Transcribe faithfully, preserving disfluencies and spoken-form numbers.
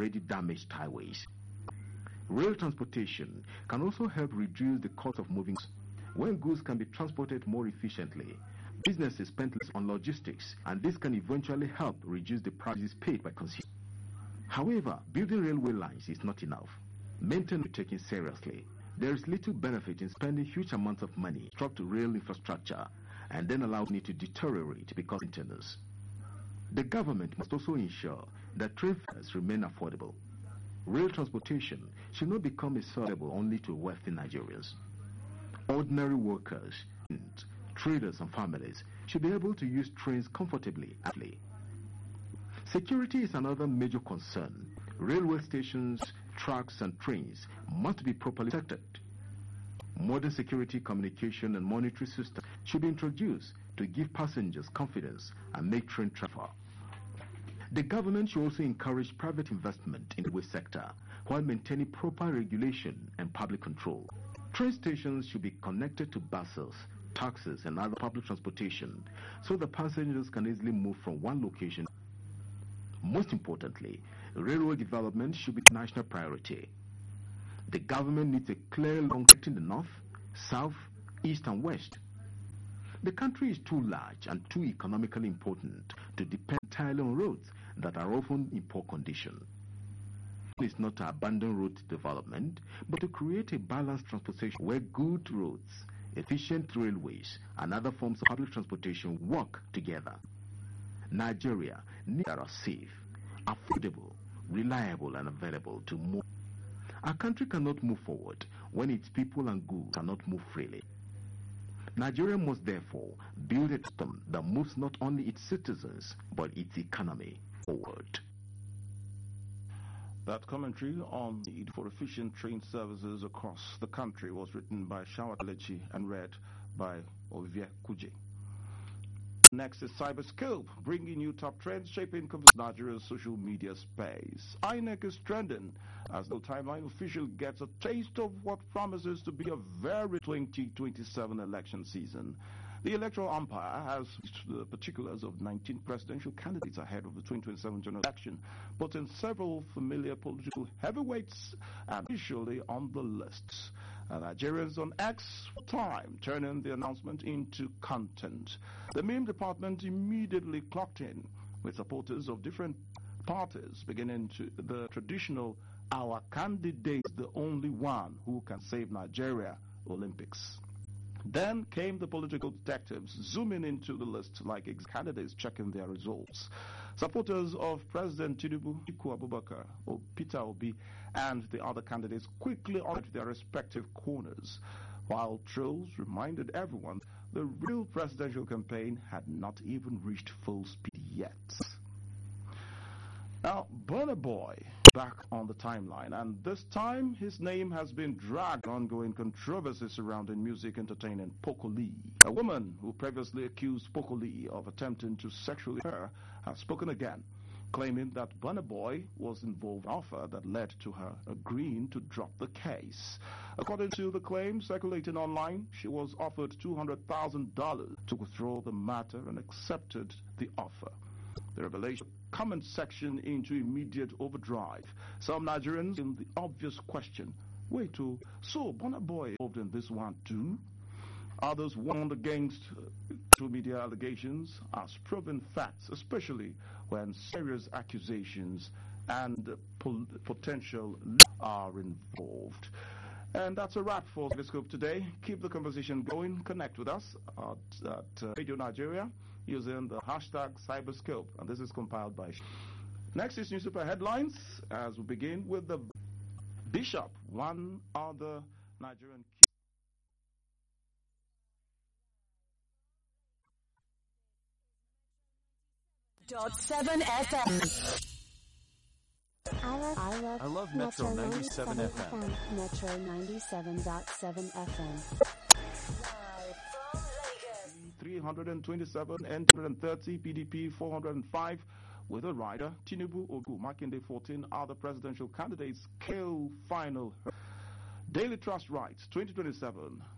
already damaged highways. Rail transportation can also help reduce the cost of moving. When goods can be transported more efficiently, businesses spend less on logistics, and this can eventually help reduce the prices paid by consumers. However, building railway lines is not enough. Maintenance is taken seriously. There is little benefit in spending huge amounts of money to construct rail infrastructure and then allow it to deteriorate because of maintenance. The government must also ensure that train fares remain affordable. Rail transportation should not become accessible only to wealthy Nigerians. Ordinary workers, traders and families should be able to use trains comfortably. Security is another major concern. Railway stations, tracks and trains must be properly protected. Modern security, communication and monitoring systems should be introduced to give passengers confidence and make train travel. The government should also encourage private investment in the railway sector while maintaining proper regulation and public control. Train stations should be connected to buses, taxis and other public transportation so that passengers can easily move from one location. Most importantly, railway development should be a national priority. The government needs a clear line in the north, south, east and west. The country is too large and too economically important to depend entirely on roads that are often in poor condition. It is not to abandon road development, but to create a balanced transportation where good roads, efficient railways, and other forms of public transportation work together. Nigeria needs that are safe, affordable, reliable, and available to move. Our country cannot move forward when its people and goods cannot move freely. Nigeria must therefore build a system that moves not only its citizens, but its economy forward. That commentary on the need for efficient train services across the country was written by Shawa Lechi and read by Olivier Kuje. Next is Cyberscope, bringing you top trends shaping Nigeria's social media space. I N E C is trending as the timeline official gets a taste of what promises to be a very twenty twenty-seven election season. The electoral umpire has the particulars of nineteen presidential candidates ahead of the twenty twenty-seven general election, putting several familiar political heavyweights officially on the lists. Uh, Nigerians on X time turning the announcement into content. The meme department immediately clocked in with supporters of different parties beginning to the traditional "our candidate is the only one who can save Nigeria" Olympics. Then came the political detectives zooming into the list like ex-candidates checking their results. Supporters of President Tinubu, Atiku Abubakar, or Peter Obi, and the other candidates quickly ordered their respective corners, while trolls reminded everyone the real presidential campaign had not even reached full speed yet. Now, Burna Boy back on the timeline, and this time his name has been dragged in ongoing controversy surrounding music entertainer Poco Lee. A woman who previously accused Poco Lee of attempting to sexually hurt her has spoken again, claiming that Burna Boy was involved in an offer that led to her agreeing to drop the case. According to the claim circulating online, she was offered two hundred thousand dollars to withdraw the matter and accepted the offer. The revelation comment section into immediate overdrive. Some Nigerians in the obvious question, wait, oh, so Burna Boy involved in this one too? Others warned against uh, social media allegations as proven facts, especially when serious accusations and uh, pol- potential are involved. And that's a wrap for Cyberscope today. Keep the conversation going. Connect with us at, at uh, Radio Nigeria using the hashtag Cyberscope. And this is compiled by... Next is newspaper headlines as we begin with the Bishop, one other Nigerian... Dot seven F M. I love, I love, I love Metro ninety-seven F M. Metro ninety-seven point seven F M. three hundred twenty-seven and two hundred thirty, P D P four hundred five, with a rider, Tinubu, Ogu, Makinde fourteen, other presidential candidates, kill final. Daily Trust writes, twenty twenty-seven.